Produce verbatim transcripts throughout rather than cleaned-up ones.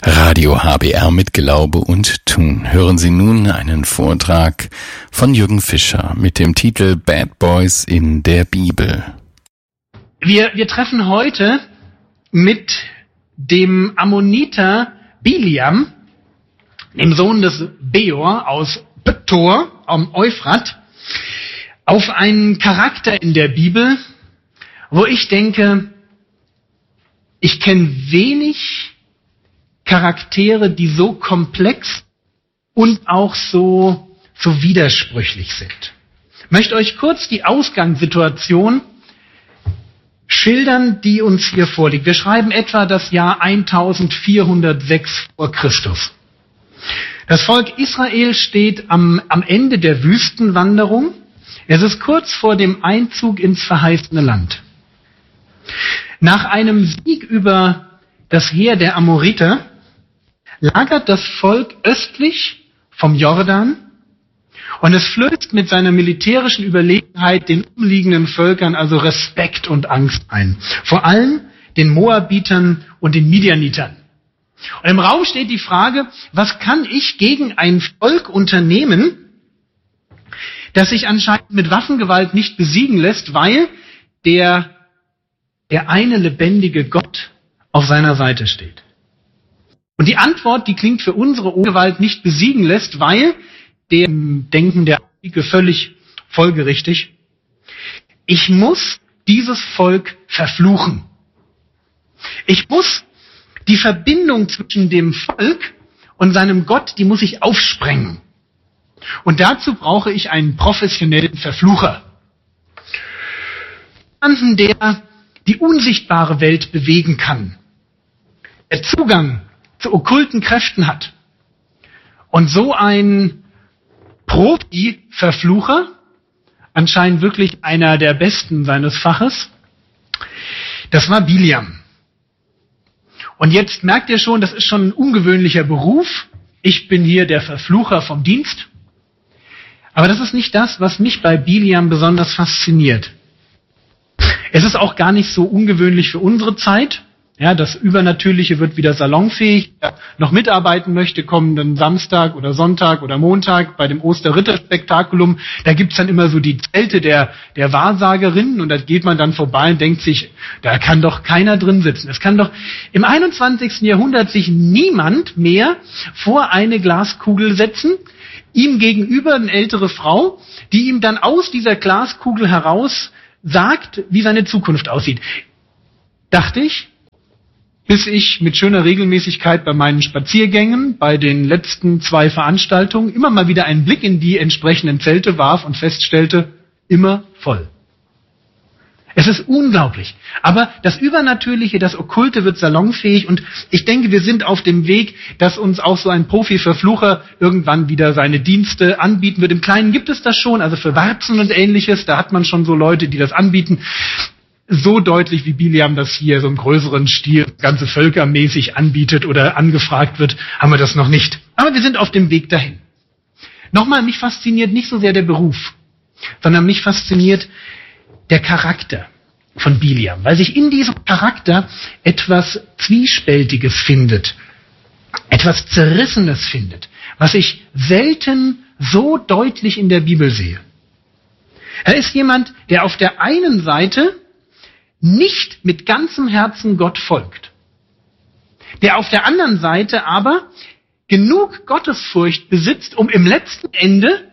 Radio H B R mit Glaube und Tun. Hören Sie nun einen Vortrag von Jürgen Fischer mit dem Titel Bad Boys in der Bibel. Wir, wir treffen heute mit dem Ammoniter Biliam, dem Sohn des Beor aus Petor am Euphrat, auf einen Charakter in der Bibel, wo ich denke, ich kenne wenig Charaktere, die so komplex und auch so, so widersprüchlich sind. Ich möchte euch kurz die Ausgangssituation schildern, die uns hier vorliegt. Wir schreiben etwa das Jahr eintausendvierhundertsechs vor Christus. Das Volk Israel steht am, am Ende der Wüstenwanderung. Es ist kurz vor dem Einzug ins verheißene Land. Nach einem Sieg über das Heer der Amoriter lagert das Volk östlich vom Jordan und es flößt mit seiner militärischen Überlegenheit den umliegenden Völkern also Respekt und Angst ein. Vor allem den Moabitern und den Midianitern. Und im Raum steht die Frage, was kann ich gegen ein Volk unternehmen, das sich anscheinend mit Waffengewalt nicht besiegen lässt, weil der, der eine lebendige Gott auf seiner Seite steht. Und die Antwort, die klingt für unsere Gewalt nicht besiegen lässt, weil der Denken der Antike völlig folgerichtig. Ich muss dieses Volk verfluchen. Ich muss die Verbindung zwischen dem Volk und seinem Gott, die muss ich aufsprengen. Und dazu brauche ich einen professionellen Verflucher. Jemanden, der die unsichtbare Welt bewegen kann. Der Zugang zu okkulten Kräften hat. Und so ein Profi-Verflucher, anscheinend wirklich einer der Besten seines Faches, das war Biliam. Und jetzt merkt ihr schon, das ist schon ein ungewöhnlicher Beruf. Ich bin hier der Verflucher vom Dienst. Aber das ist nicht das, was mich bei Biliam besonders fasziniert. Es ist auch gar nicht so ungewöhnlich für unsere Zeit. Ja, das Übernatürliche wird wieder salonfähig. Wer noch mitarbeiten möchte, kommenden Samstag oder Sonntag oder Montag bei dem Osterritterspektakulum. Da gibt's dann immer so die Zelte der, der Wahrsagerinnen und da geht man dann vorbei und denkt sich, da kann doch keiner drin sitzen. Es kann doch im einundzwanzigsten Jahrhundert sich niemand mehr vor eine Glaskugel setzen, ihm gegenüber eine ältere Frau, die ihm dann aus dieser Glaskugel heraus sagt, wie seine Zukunft aussieht. Dachte ich, bis ich mit schöner Regelmäßigkeit bei meinen Spaziergängen, bei den letzten zwei Veranstaltungen, immer mal wieder einen Blick in die entsprechenden Zelte warf und feststellte, immer voll. Es ist unglaublich. Aber das Übernatürliche, das Okkulte wird salonfähig und ich denke, wir sind auf dem Weg, dass uns auch so ein Profi-Verflucher irgendwann wieder seine Dienste anbieten wird. Im Kleinen gibt es das schon, also für Warzen und Ähnliches, da hat man schon so Leute, die das anbieten. So deutlich, wie Biliam das hier so im größeren Stil ganze völkermäßig anbietet oder angefragt wird, haben wir das noch nicht. Aber wir sind auf dem Weg dahin. Nochmal, mich fasziniert nicht so sehr der Beruf, sondern mich fasziniert der Charakter von Biliam, weil sich in diesem Charakter etwas Zwiespältiges findet, etwas Zerrissenes findet, was ich selten so deutlich in der Bibel sehe. Er ist jemand, der auf der einen Seite nicht mit ganzem Herzen Gott folgt, der auf der anderen Seite aber genug Gottesfurcht besitzt, um im letzten Ende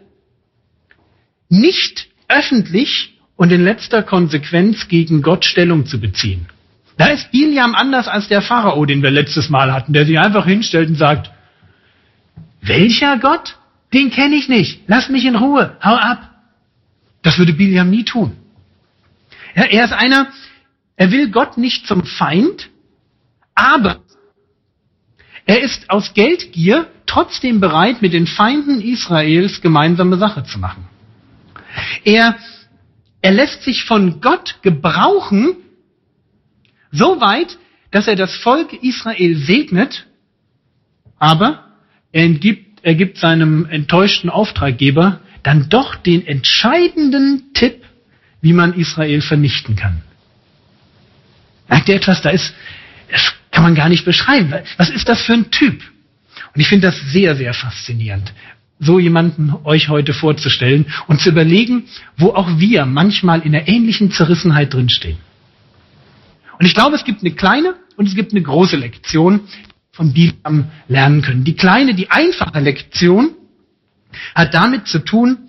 nicht öffentlich und in letzter Konsequenz gegen Gott Stellung zu beziehen. Da ist Biliam anders als der Pharao, den wir letztes Mal hatten, der sich einfach hinstellt und sagt, welcher Gott? Den kenne ich nicht. Lass mich in Ruhe. Hau ab. Das würde Biliam nie tun. Ja, er ist einer, er will Gott nicht zum Feind, aber er ist aus Geldgier trotzdem bereit, mit den Feinden Israels gemeinsame Sache zu machen. Er, er lässt sich von Gott gebrauchen, so weit, dass er das Volk Israel segnet, aber er gibt, er gibt seinem enttäuschten Auftraggeber dann doch den entscheidenden Tipp, wie man Israel vernichten kann. Merkt ihr etwas? Da ist, es kann man gar nicht beschreiben. Was ist das für ein Typ? Und ich finde das sehr, sehr faszinierend, so jemanden euch heute vorzustellen und zu überlegen, wo auch wir manchmal in einer ähnlichen Zerrissenheit drinstehen. Und ich glaube, es gibt eine kleine und es gibt eine große Lektion, von Bileam lernen können. Die kleine, die einfache Lektion hat damit zu tun,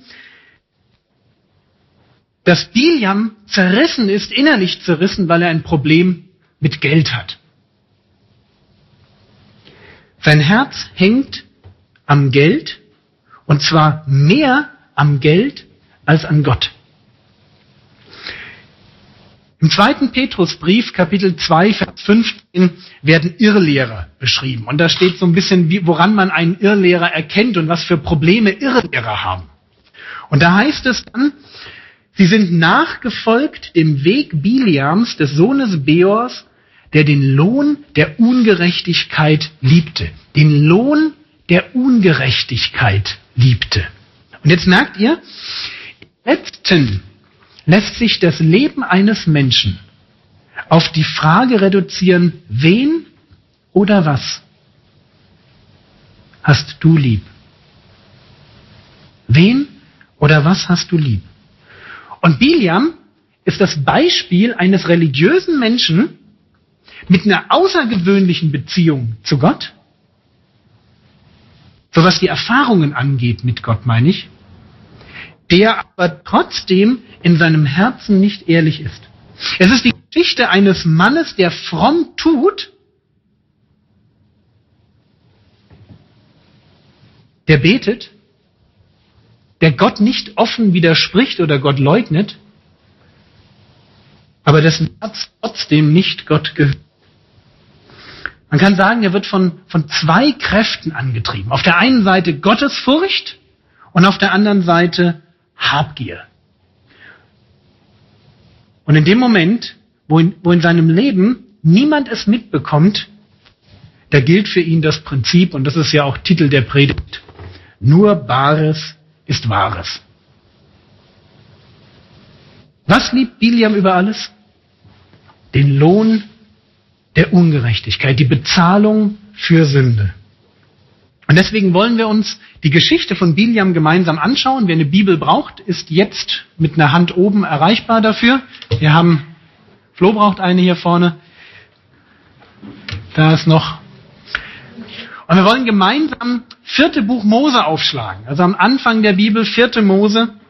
dass Bileam zerrissen ist, innerlich zerrissen, weil er ein Problem mit Geld hat. Sein Herz hängt am Geld, und zwar mehr am Geld als an Gott. Im zweiten Petrusbrief, Kapitel zwei, Vers fünfzehn, werden Irrlehrer beschrieben. Und da steht so ein bisschen, wie, woran man einen Irrlehrer erkennt und was für Probleme Irrlehrer haben. Und da heißt es dann, sie sind nachgefolgt dem Weg Bileams, des Sohnes Beors, der den Lohn der Ungerechtigkeit liebte. Den Lohn der Ungerechtigkeit liebte. Und jetzt merkt ihr, im letzten lässt sich das Leben eines Menschen auf die Frage reduzieren, wen oder was hast du lieb? Wen oder was hast du lieb? Und Bileam ist das Beispiel eines religiösen Menschen mit einer außergewöhnlichen Beziehung zu Gott, so was die Erfahrungen angeht mit Gott, meine ich, der aber trotzdem in seinem Herzen nicht ehrlich ist. Es ist die Geschichte eines Mannes, der fromm tut, der betet, der Gott nicht offen widerspricht oder Gott leugnet, aber dessen Herz trotzdem nicht Gott gehört. Man kann sagen, er wird von, von zwei Kräften angetrieben. Auf der einen Seite Gottesfurcht und auf der anderen Seite Habgier. Und in dem Moment, wo in, wo in seinem Leben niemand es mitbekommt, da gilt für ihn das Prinzip, und das ist ja auch Titel der Predigt, nur Bares ist Wahres. Was liebt Bileam über alles? Den Lohn der Ungerechtigkeit, die Bezahlung für Sünde. Und deswegen wollen wir uns die Geschichte von Bileam gemeinsam anschauen. Wer eine Bibel braucht, ist jetzt mit einer Hand oben erreichbar dafür. Wir haben, Flo braucht eine hier vorne. Da ist noch. Und wir wollen gemeinsam vierte Buch Mose aufschlagen. Also am Anfang der Bibel, vierte Mose.